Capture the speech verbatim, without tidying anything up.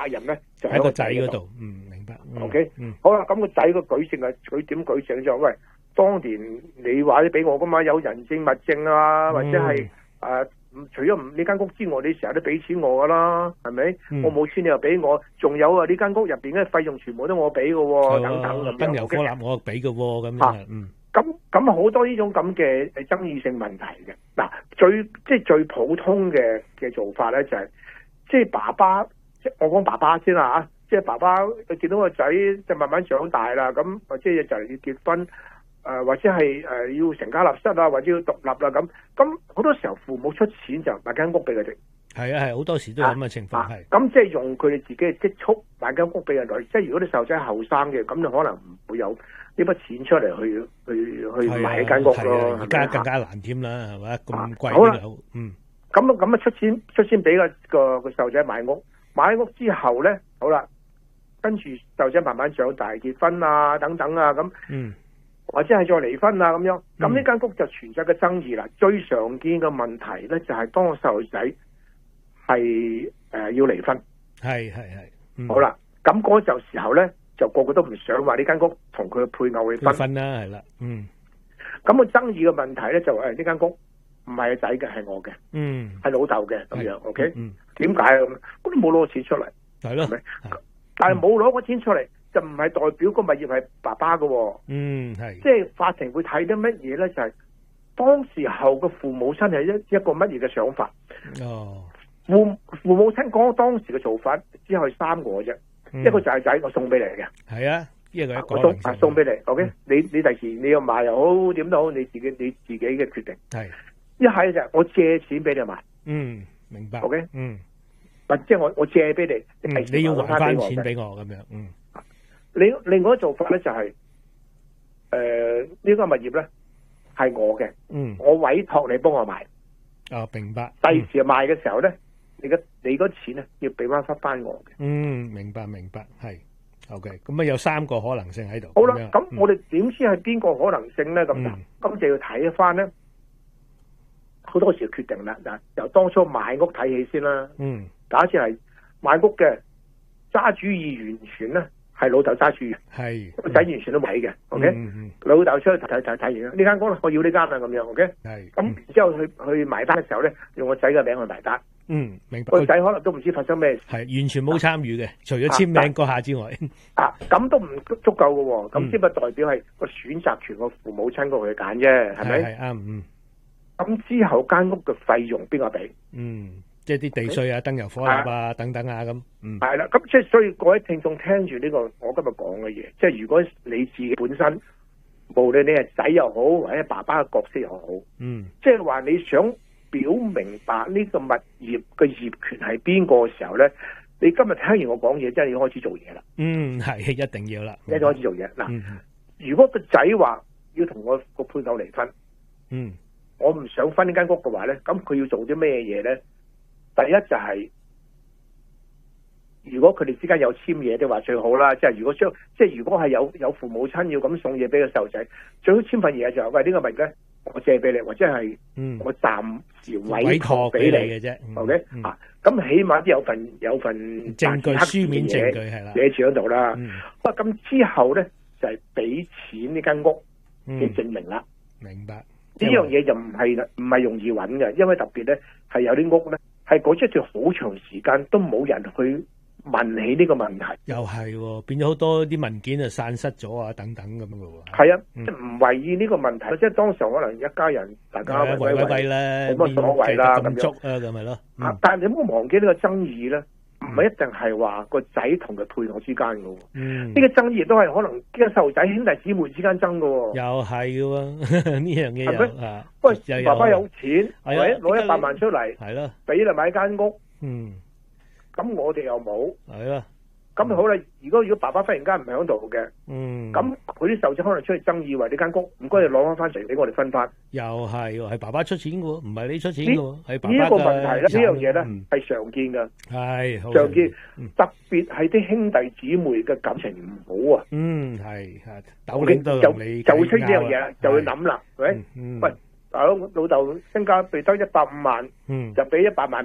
責任咧就喺個仔嗰嗰度。嗯，明白。嗯、 O K， 嗯， 好啦，咁個仔個舉證啊，佢點舉證就喂，當年你話你俾我噶嘛，有人證物證啊，或者係誒、 嗯呃，除咗唔呢間屋之外，你成日都俾錢我噶啦，係咪？ 嗯、 我冇錢你又俾我，仲有啊呢間屋入邊嘅費用全部都我俾嘅喎，等等咁樣。 燈油火蠟我俾嘅喎，咁樣。嗯。 咁咁好多呢種咁嘅誒爭議性問題嘅，嗱最即係最普通嘅嘅做法咧就係、是，即係爸爸，即係我講爸爸先啦嚇，即係爸爸佢見到個仔就慢慢長大啦，咁或者就嚟要結婚，誒、呃、或者係誒、呃、要成家立室啊，或者要獨立啦咁，咁好多時候父母出錢就買間屋俾佢哋。係啊係，好多時都有咁嘅情況係。 咁、啊、即係用佢哋自己嘅積蓄買間屋俾人女，即係如果你細路仔後生嘅，咁你可能唔會有呢筆錢出嚟去去去買間屋咯。 而家更加難添啦，係咪？咁貴啲樓，嗯。 咁咁啊出錢出錢俾個個個細路仔買屋，買屋之後咧，好啦，跟住細路仔慢慢長大結婚啊等等啊咁， 嗯， 或者係再離婚啊咁樣，咁呢間屋就存在嘅爭議啦。最常見嘅問題咧就係、是、當個細路仔係誒、呃、要離婚， 係係係，嗯、 好啦，咁嗰就時候咧，就個個都唔想話呢間屋同佢嘅配偶去分分啦，係啦，嗯， 咁、個爭議嘅問題咧就係呢間屋唔係個仔嘅，係我嘅， 嗯， 係老豆嘅咁樣 ，OK， 嗯， 點解啊？咁都冇攞錢出嚟， 係咯， 係咪？但係冇攞個錢出嚟，就唔係代表個物業係爸爸嘅， 嗯，係， 即係法庭會睇啲乜嘢咧？就係、是、當時候嘅父母親係一一個乜嘢嘅想法？ 哦。 父父母親講當時嘅做法，只係三個啫、嗯，一個就係仔，我送俾你嘅。係啊，一個一個。我送啊送俾你 ，OK、嗯。你你第時你要買又好，點都好，你自己你自己嘅決定。係。一係就係我借錢俾你買。嗯，明白。OK。嗯。或即係我我借俾你， 嗯、你要還翻錢俾我咁樣。嗯。 另另外一個做法咧就係、是，誒、呃、呢、這個物業咧係我嘅。嗯。我委託你幫我買。 哦，明白。 第二時賣嘅時候咧。你嘅你嗰錢咧要俾翻翻翻我嘅。 嗯，明白明白，係 OK。咁啊有三個可能性喺度。 好啦，咁我哋點知係邊個可能性咧？咁、嗯、咁就要睇翻咧，好多時就決定啦。嗱，由當初買屋睇起先啦。嗯。假設係買屋嘅揸主意完全咧係老豆揸主意，係個仔完全都唔睇嘅。O K。老豆出去睇睇睇完呢間屋，我要呢間啊咁樣。O K。係。咁然之後去去埋單嘅時候咧，用個仔嘅名去埋單。嗯，明白。個仔可能都唔知發生咩事，係完全冇參與嘅，除咗簽名嗰下之外，啊，咁都唔足夠嘅喎。咁只不代表係個選擇權個父母親嗰個去揀啫，係咪？係啱，嗯。咁之後間屋嘅費用邊個俾？嗯，即係啲地稅啊、燈油火蠟啊等等啊咁。嗯，係啦。咁即係所以各位聽眾聽住呢個我今日講嘅嘢，即係如果你自己本身，無論你係仔又好，或者爸爸嘅角色又好，嗯，即係話你想表明白呢個物業嘅業權係邊個嘅時候咧，你今日聽完我講嘢，真係要開始做嘢啦。嗯，係一定要啦，一開始做嘢嗱、嗯。如果個仔話要同我個配偶離婚，嗯，我唔想分呢間屋嘅話咧，咁佢要做啲咩嘢咧？第一就係、是，如果佢哋之間有簽嘢嘅話最好啦。即係如果將即係如果係有有父母親要咁送嘢俾個細路仔，最好簽份嘢就係、是、喂呢、這個物咧。我借俾你，或者係我暫時委託俾你嘅啫。O K 啊，咁起碼都有份有份證據、書面證據係啦， 寫住喺度啦。不過咁之後咧就係俾錢呢間屋嘅證明啦。明白呢樣嘢就唔係唔係容易揾嘅，因為特別咧係有啲屋咧係嗰一段好長時間都冇人去問起呢個問題，又係變咗好多啲文件啊散失咗啊等等咁嘅喎。係啊，即係唔為意呢個問題，即係當時可能一家人大家圍圍圍咧，冇乜所謂啦咁樣啊，咁咪咯。啊，但係你唔好忘記呢個爭議咧，唔係一定係話個仔同佢配偶之間嘅喎。嗯，呢個爭議都係可能呢個細路仔兄弟姊妹之間爭嘅喎。又係嘅喎，呢樣嘢係咪啊？喂，爸爸有錢，或者攞一百萬出嚟，係咯，俾你買間屋。嗯。咁我哋又冇，係啦。咁好啦，如果如果爸爸忽然間唔喺度嘅，嗯，咁佢啲細仔可能出去爭議為呢間屋，唔該你攞翻翻嚟俾我哋分翻。又係，係爸爸出錢嘅喎，唔係你出錢嘅喎，係爸爸嘅。呢個問題咧，呢樣嘢咧係常見嘅，係常見，特別係啲兄弟姊妹嘅感情唔好啊。嗯，係係，斗領都就就會出呢樣嘢啦，就會諗啦，係咪？喂，大佬老豆身家被得一百五萬，嗯，就俾一百萬。